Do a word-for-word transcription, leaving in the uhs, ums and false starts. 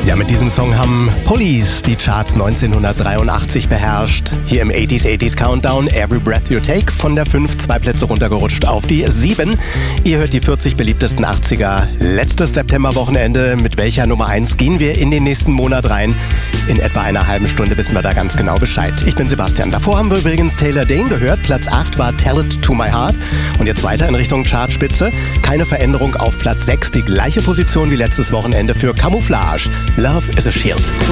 Ja, mit diesem Song haben Police die Charts neunzehnhundertdreiundachtzig beherrscht. Hier im achtziger achtziger Countdown, Every Breath You Take, von der fünf zwei Plätze runtergerutscht auf die sieben. Ihr hört die vierzig beliebtesten achtziger. Letztes Septemberwochenende. Mit welcher Nummer eins gehen wir in den nächsten Monat rein? In etwa einer halben Stunde wissen wir da ganz genau Bescheid. Ich bin Sebastian. Davor haben wir übrigens Taylor Dane gehört. Platz acht war Tell It To My Heart. Und jetzt weiter in Richtung Chartspitze. Keine Veränderung auf Platz sechs. Die gleiche Position wie letztes Wochenende für Camouflage. Love is a Shield.